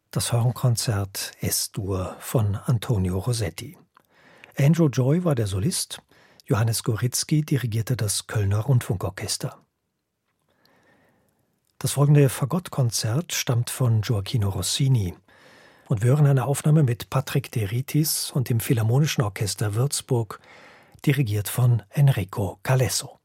Das Hornkonzert Es-Dur von Antonio Rossetti. Andrew Joy war der Solist, Johannes Goritzky dirigierte das Kölner Rundfunkorchester. Das folgende Fagottkonzert stammt von Gioachino Rossini und wir hören eine Aufnahme mit Patrick de Ritis und dem Philharmonischen Orchester Würzburg, dirigiert von Enrico Calesso.